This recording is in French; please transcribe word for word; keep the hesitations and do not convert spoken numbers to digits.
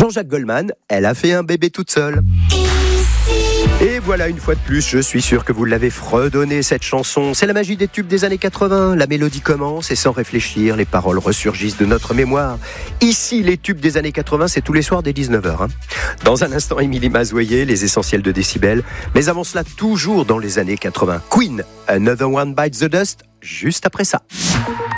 Jean-Jacques Goldman, elle a fait un bébé toute seule. Et voilà, une fois de plus, je suis sûr que vous l'avez fredonné cette chanson. C'est la magie des tubes des années quatre-vingts. La mélodie commence et sans réfléchir, les paroles ressurgissent de notre mémoire. Ici, les tubes des années quatre-vingts, c'est tous les soirs dès dix-neuf heures. Hein. Dans un instant, Émilie Mazoyer, les essentiels de Décibel. Mais avant cela, toujours dans les années quatre-vingts. Queen, Another One Bites the Dust, juste après ça.